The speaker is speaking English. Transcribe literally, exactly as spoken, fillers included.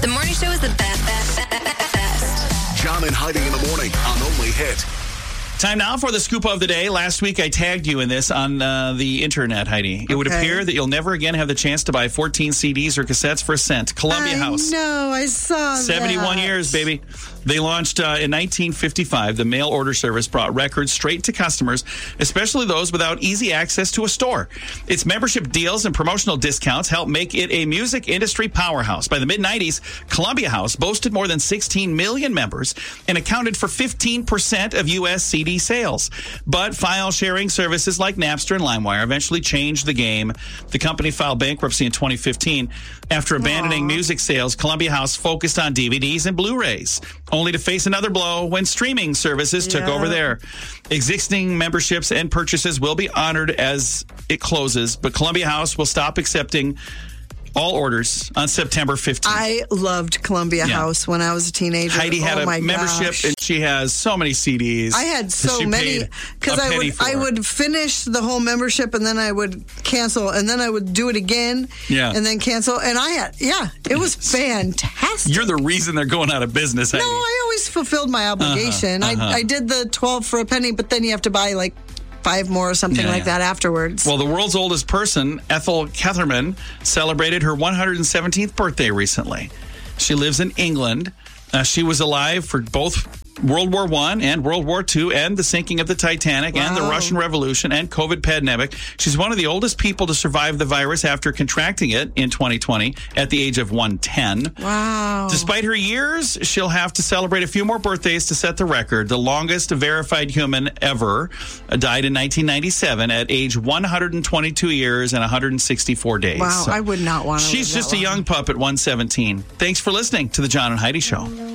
The morning show is the best, best, best, best. John and Heidi in the morning on Only Hit. Time now for the scoop of the day. Last week, I tagged you in this on uh, the internet, Heidi. It would Okay. appear that you'll never again have the chance to buy fourteen C Ds or cassettes for a cent. Columbia I House. know, I saw that. seventy-one years, baby. They launched uh, in nineteen fifty-five. The mail order service brought records straight to customers, especially those without easy access to a store. Its membership deals and promotional discounts help make it a music industry powerhouse. By the mid-nineties, Columbia House boasted more than sixteen million members and accounted for fifteen percent of U S C D sales. But file-sharing services like Napster and LimeWire eventually changed the game. The company filed bankruptcy in twenty fifteen. After abandoning Aww. music sales, Columbia House focused on D V Ds and Blu-rays, only to face another blow when streaming services took Yeah. over there. Existing memberships and purchases will be honored as it closes, but Columbia House will stop accepting all orders on September fifteenth. I loved Columbia Yeah. House when I was a teenager. Heidi had oh a my membership, gosh. and she has so many C Ds. I had so she many paid because a I penny would for. I would finish the whole membership and then I would cancel and then I would do it again Yeah. and then cancel and I had yeah it was fantastic. You're the reason they're going out of business, Heidi. No, I always fulfilled my obligation. Uh-huh, uh-huh. I I did the twelve for a penny, but then you have to buy like five more or something Yeah, like yeah. that afterwards. Well, the world's oldest person, Ethel Ketterman, celebrated her one hundred seventeenth birthday recently. She lives in England. Uh, she was alive for both World War One and World War Two and the sinking of the Titanic and the Wow. Russian Revolution and COVID pandemic. She's one of the oldest people to survive the virus after contracting it in twenty twenty at the age of one hundred ten. Wow. Despite her years, she'll have to celebrate a few more birthdays to set the record. The longest verified human ever uh, died in nineteen ninety-seven at age one hundred twenty-two years and one hundred sixty-four days. Wow, So I would not want to she's live just that a long. young pup at one seventeen. Thanks for listening to the John and Heidi Show.